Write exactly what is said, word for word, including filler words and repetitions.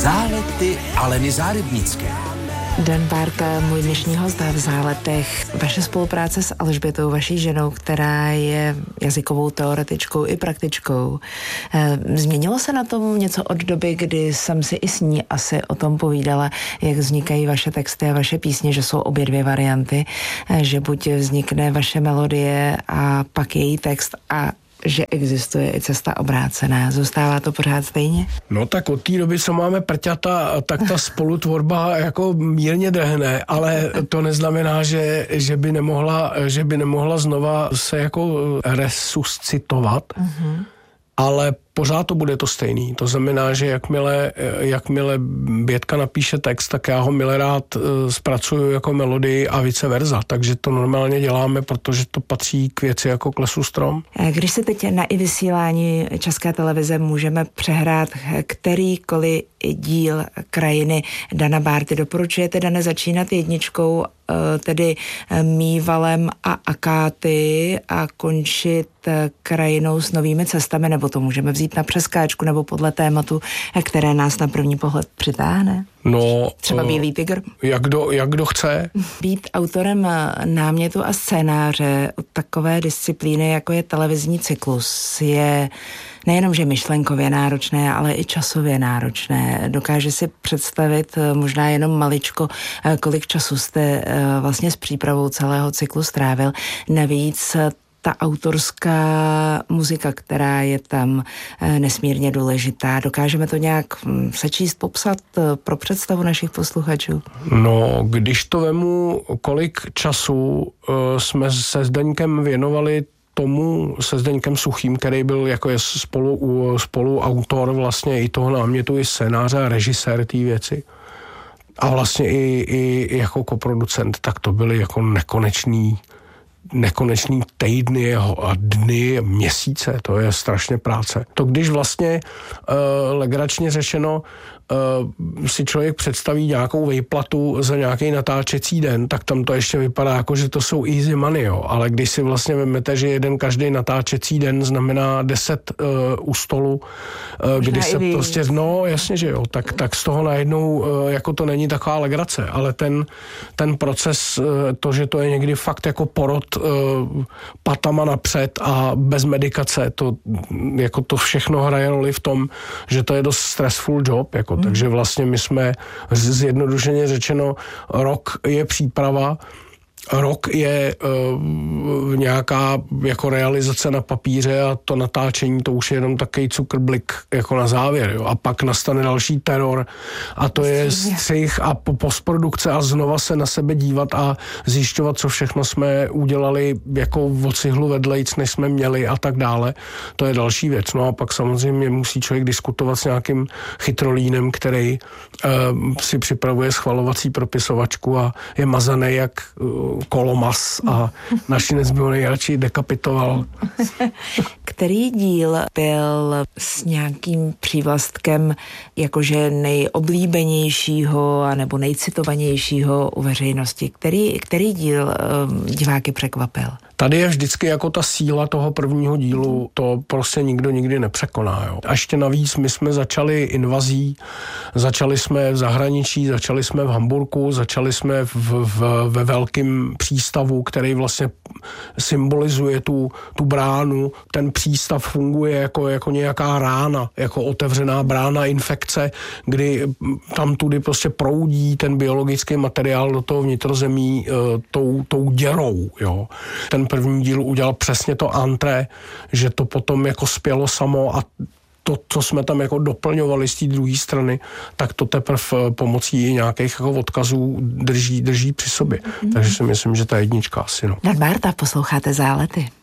Zálety Aleny Zárybnické. Dan Bárta, můj dnešní host v Záletech. Vaše spolupráce s Alžbětou, vaší ženou, která je jazykovou teoretičkou i praktičkou. Změnilo se na tom něco od doby, kdy jsem si i s ní asi o tom povídala, jak vznikají vaše texty a vaše písně, že jsou obě dvě varianty, že buď vznikne vaše melodie a pak její text a že existuje i cesta obrácená. Zůstává to pořád stejně? No tak od té doby, co máme prťata, tak ta spolutvorba jako mírně drhne, ale to neznamená, že, že, by, nemohla, že by nemohla znova se jako resuscitovat, mm-hmm. ale pořád to bude to stejný. To znamená, že jakmile, jakmile Bětka napíše text, tak já ho milé rád zpracuju jako melodii a vice versa. Takže to normálně děláme, protože to patří k věci jako k lesu strom. Když se teď na i vysílání České televize můžeme přehrát kterýkoliv díl Krajiny Dana Bárty, doporučujete, Dane, začínat jedničkou, tedy Mývalem a Akáty a končit Krajinou s novými cestami, nebo to můžeme vzít na přeskáčku, nebo podle tématu, které nás na první pohled přitáhne? No, třeba Bílý tygr? Jak kdo, jak kdo chce. Být autorem námětu a scénáře od takové disciplíny, jako je televizní cyklus, je nejenom, že myšlenkově náročné, ale i časově náročné. Dokáže si představit možná jenom maličko, kolik času jste vlastně s přípravou celého cyklu strávil. Navíc ta autorská muzika, která je tam nesmírně důležitá. Dokážeme to nějak sečíst, popsat pro představu našich posluchačů? No, když to vemu, kolik času uh, jsme se Zdeňkem věnovali tomu, se Zdeňkem Suchým, který byl jako je spolu, spoluautor vlastně i toho námětu, i scénáře a režisér té věci. A vlastně i, i jako koproducent, tak to byly jako nekonečný nekonečný týdny a dny, měsíce, to je strašně práce. To když vlastně uh, legračně řešeno uh, si člověk představí nějakou výplatu za nějaký natáčecí den, tak tam to ještě vypadá jako, že to jsou easy money, jo. Ale když si vlastně vezmete, že jeden každý natáčecí den znamená deset uh, u stolu, uh, kdy se víc. Prostě, no jasně, že jo, tak, tak z toho najednou uh, jako to není taková legrace, ale ten, ten proces, uh, to, že to je někdy fakt jako porod patama napřed a bez medikace, to, jako to všechno hraje roli v tom, že to je dost stressful job, jako, mm. takže vlastně my jsme zjednodušeně řečeno, rok je příprava, rok je uh, nějaká jako realizace na papíře a to natáčení, to už je jenom takový cukrblik jako na závěr, jo. A pak nastane další teror a to je střih a postprodukce a znova se na sebe dívat a zjišťovat, co všechno jsme udělali jako o cihlu vedlejc, než jsme měli a tak dále. To je další věc. No a pak samozřejmě musí člověk diskutovat s nějakým chytrolínem, který uh, si připravuje schvalovací propisovačku a je mazaný jak uh, kolomas a našinec by ho nejradši dekapitoval. Který díl byl s nějakým přívlastkem jakože nejoblíbenějšího anebo nejcitovanějšího u veřejnosti? Který, který díl um, diváky překvapil? Tady je vždycky jako ta síla toho prvního dílu, to prostě nikdo nikdy nepřekoná. Jo. A ještě navíc my jsme začali invazí, začali jsme v zahraničí, začali jsme v Hamburku, začali jsme v, v, ve velkém přístavu, který vlastně symbolizuje tu, tu bránu. Ten přístav funguje jako, jako nějaká rána, jako otevřená brána infekce, kdy tam tudy prostě proudí ten biologický materiál do toho vnitrozemí uh, tou, tou děrou. Jo. Ten první díl udělal přesně to antré, že to potom jako spělo samo a to, co jsme tam jako doplňovali z té druhé strany, tak to teprve pomocí nějakých jako odkazů drží, drží při sobě. Mm-hmm. Takže si myslím, že ta jednička asi, no. Dan Bárta, posloucháte Zálety.